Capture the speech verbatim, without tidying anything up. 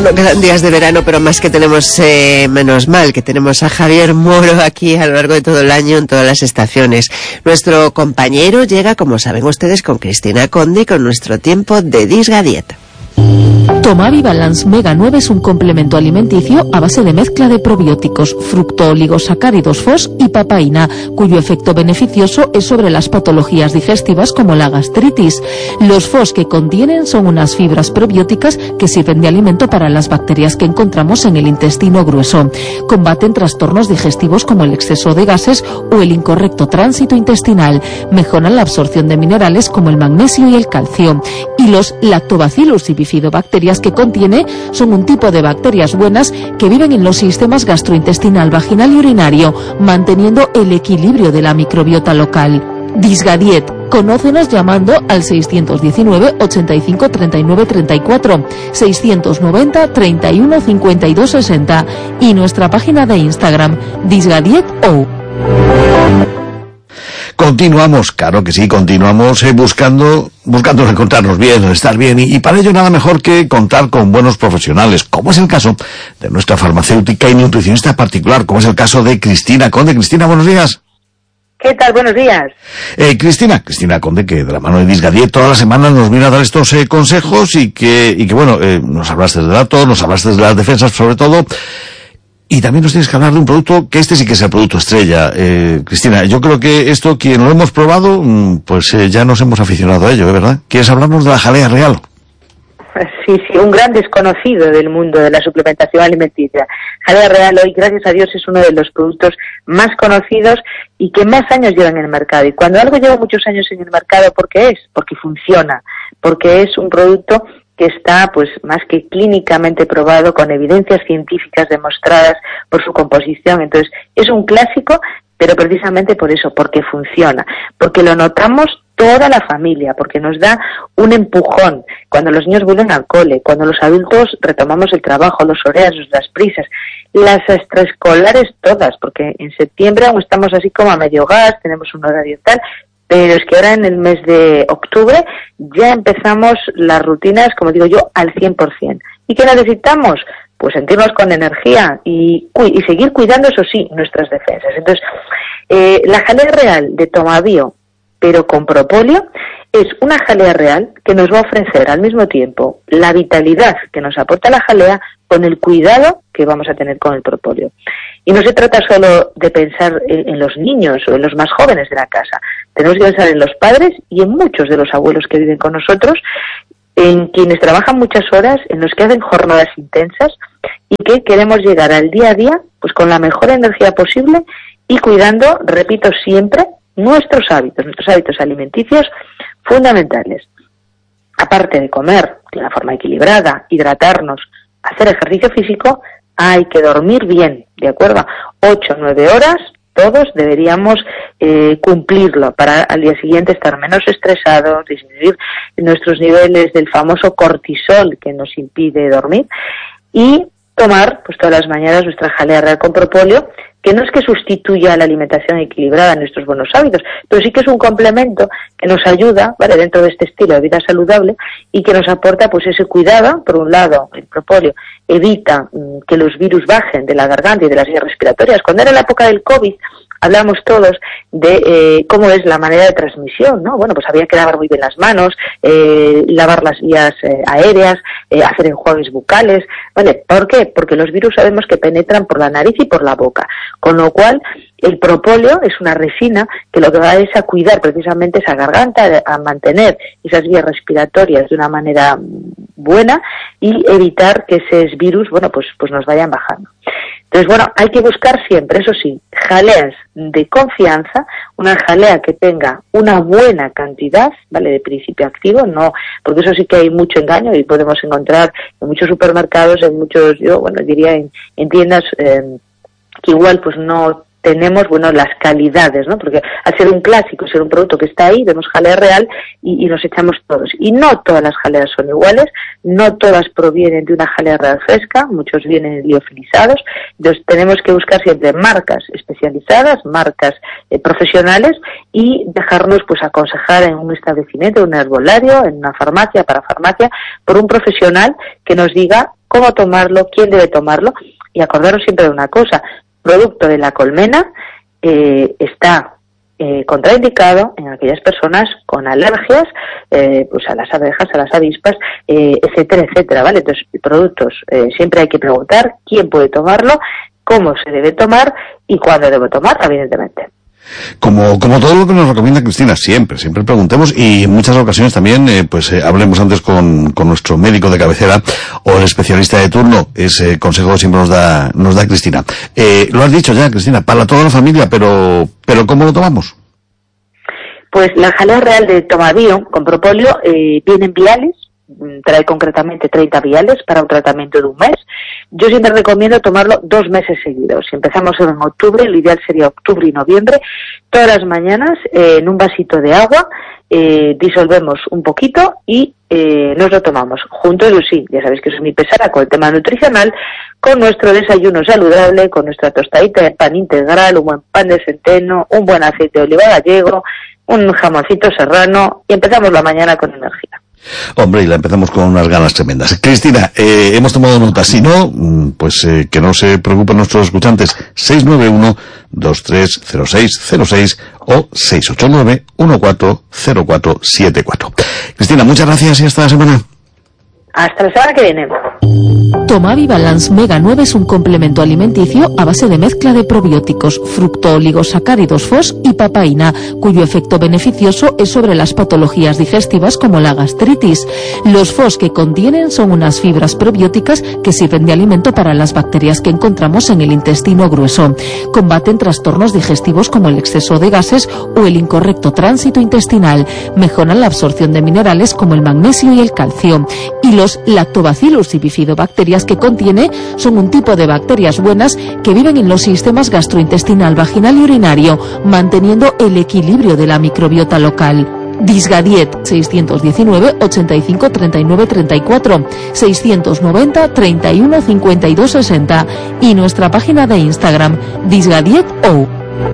no quedan días de verano, pero más que tenemos, eh, menos mal, que tenemos a Javier Moro aquí a lo largo de todo el año, en todas las estaciones. Nuestro compañero llega, como saben ustedes, con Cristina Conde, con nuestro tiempo de Disgadiet. Tomavi Balance Mega nueve es un complemento alimenticio a base de mezcla de probióticos, fructooligosacáridos F O S y papaína, cuyo efecto beneficioso es sobre las patologías digestivas como la gastritis. Los F O S que contienen son unas fibras probióticas que sirven de alimento para las bacterias que encontramos en el intestino grueso. Combaten trastornos digestivos como el exceso de gases o el incorrecto tránsito intestinal. Mejoran la absorción de minerales como el magnesio y el calcio. Y los Lactobacillus y bifidobacterias que contiene son un tipo de bacterias buenas que viven en los sistemas gastrointestinal, vaginal y urinario, manteniendo el equilibrio de la microbiota local. Disgadiet. Conócenos llamando al seiscientos diecinueve, ochenta y cinco, treinta y nueve, treinta y cuatro, seiscientos noventa, treinta y uno, cincuenta y dos, sesenta y nuestra página de Instagram, DisgadietO. Continuamos, claro que sí, continuamos eh, buscando, buscando encontrarnos bien, estar bien, y, y para ello nada mejor que contar con buenos profesionales, como es el caso de nuestra farmacéutica y nutricionista particular, como es el caso de Cristina Conde. Cristina, buenos días. ¿Qué tal? Buenos días. Eh, Cristina, Cristina Conde, que de la mano de Disgadiet toda la semana nos viene a dar estos eh, consejos y que, y que bueno, eh, nos hablaste de datos, nos hablaste de las defensas sobre todo. Y también nos tienes que hablar de un producto, que este sí que es el producto estrella. Eh, Cristina, yo creo que esto, quien lo hemos probado, pues eh, ya nos hemos aficionado a ello, ¿eh? ¿Verdad? ¿Quieres hablarnos de la jalea real? Sí, sí, un gran desconocido del mundo de la suplementación alimenticia. Jalea real hoy, gracias a Dios, es uno de los productos más conocidos y que más años llevan en el mercado. Y cuando algo lleva muchos años en el mercado, ¿por qué es? Porque funciona, porque es un producto que está pues más que clínicamente probado, con evidencias científicas demostradas por su composición. Entonces, es un clásico, pero precisamente por eso, porque funciona, porque lo notamos toda la familia, porque nos da un empujón cuando los niños vuelven al cole, cuando los adultos retomamos el trabajo, los horarios, las prisas, las extraescolares todas, porque en septiembre aún estamos así como a medio gas, tenemos un horario tal, pero es que ahora en el mes de octubre ya empezamos las rutinas, como digo yo, al cien por ciento. ¿Y qué necesitamos? Pues sentirnos con energía y, y seguir cuidando, eso sí, nuestras defensas. Entonces, eh, la jalea real de Tomabio, pero con propóleo, es una jalea real que nos va a ofrecer al mismo tiempo la vitalidad que nos aporta la jalea con el cuidado que vamos a tener con el propóleo. Y no se trata solo de pensar en, en los niños o en los más jóvenes de la casa. Tenemos que pensar en los padres y en muchos de los abuelos que viven con nosotros, en quienes trabajan muchas horas, en los que hacen jornadas intensas y que queremos llegar al día a día pues con la mejor energía posible y cuidando, repito siempre, nuestros hábitos, nuestros hábitos alimenticios fundamentales. Aparte de comer de una forma equilibrada, hidratarnos, hacer ejercicio físico, hay que dormir bien, ¿de acuerdo? Ocho, nueve horas, todos deberíamos eh, cumplirlo para al día siguiente estar menos estresados, disminuir nuestros niveles del famoso cortisol que nos impide dormir y tomar pues todas las mañanas nuestra jalea real con propóleo, que no es que sustituya la alimentación equilibrada en nuestros buenos hábitos, pero sí que es un complemento que nos ayuda, ¿vale?, dentro de este estilo de vida saludable y que nos aporta pues ese cuidado. Por un lado, el propóleo evita mmm, que los virus bajen de la garganta y de las vías respiratorias. Cuando era la época del COVID, hablamos todos de eh, cómo es la manera de transmisión, ¿no? Bueno, pues había que lavar muy bien las manos, eh, lavar las vías eh, aéreas, eh, hacer enjuagues bucales, ¿vale? ¿Por qué? Porque los virus sabemos que penetran por la nariz y por la boca, con lo cual el propóleo es una resina que lo que va es a cuidar precisamente esa garganta, a mantener esas vías respiratorias de una manera buena y evitar que esos virus, bueno, pues, pues nos vayan bajando. Entonces, bueno, hay que buscar siempre, eso sí, jaleas de confianza, una jalea que tenga una buena cantidad, ¿vale?, de principio activo, no, porque eso sí que hay mucho engaño y podemos encontrar en muchos supermercados, en muchos, yo, bueno, diría en, en tiendas eh, que igual pues no tenemos, bueno, las calidades, ¿no? Porque al ser un clásico, ser un producto que está ahí, vemos jalea real y, y nos echamos todos. Y no todas las jaleas son iguales, no todas provienen de una jalea real fresca, muchos vienen liofilizados. Entonces tenemos que buscar siempre marcas especializadas, marcas eh, profesionales y dejarnos pues aconsejar en un establecimiento, en un herbolario, en una farmacia, para farmacia, por un profesional que nos diga cómo tomarlo, quién debe tomarlo, y acordaros siempre de una cosa: producto de la colmena eh, está eh, contraindicado en aquellas personas con alergias, eh, pues a las abejas, a las avispas, eh, etcétera, etcétera, ¿vale? Entonces, productos, eh, siempre hay que preguntar quién puede tomarlo, cómo se debe tomar y cuándo debo tomar, evidentemente. Como, como todo lo que nos recomienda Cristina, siempre, siempre preguntemos y en muchas ocasiones también, eh, pues eh, hablemos antes con, con nuestro médico de cabecera o el especialista de turno. Ese consejo siempre nos da, nos da Cristina. Eh, lo has dicho ya, Cristina, para toda la familia, pero, pero ¿cómo lo tomamos? Pues la jalea real de Tomabio con propóleo eh, viene en viales, trae concretamente treinta viales para un tratamiento de un mes. Yo siempre recomiendo tomarlo dos meses seguidos. Si empezamos en octubre, lo ideal sería octubre y noviembre, todas las mañanas eh, en un vasito de agua, eh, disolvemos un poquito y eh, nos lo tomamos. Junto, eso sí, ya sabéis que soy muy pesada con el tema nutricional, con nuestro desayuno saludable, con nuestra tostadita de pan integral, un buen pan de centeno, un buen aceite de oliva gallego, un jamoncito serrano y empezamos la mañana con energía. Hombre, y la empezamos con unas ganas tremendas. Cristina, eh, hemos tomado nota. Si no, pues eh, que no se preocupen nuestros escuchantes. seis nueve uno, dos tres cero seis cero seis o seis ocho nueve, uno cuatro cero cuatro siete cuatro. Cristina, muchas gracias y hasta la semana. Hasta la semana que viene. Tomavi Balance Mega nueve es un complemento alimenticio a base de mezcla de probióticos, fructooligosacáridos F O S y papaína, cuyo efecto beneficioso es sobre las patologías digestivas como la gastritis. Los F O S que contienen son unas fibras probióticas que sirven de alimento para las bacterias que encontramos en el intestino grueso. Combaten trastornos digestivos como el exceso de gases o el incorrecto tránsito intestinal. Mejoran la absorción de minerales como el magnesio y el calcio. Y los lactobacillus y bifidobacterias que contiene son un tipo de bacterias buenas que viven en los sistemas gastrointestinal, vaginal y urinario, manteniendo el equilibrio de la microbiota local. Disgadiet seiscientos diecinueve, ochenta y cinco, treinta y nueve, treinta y cuatro, seiscientos noventa, treinta y uno, cincuenta y dos, sesenta y nuestra página de Instagram Disgadiet O.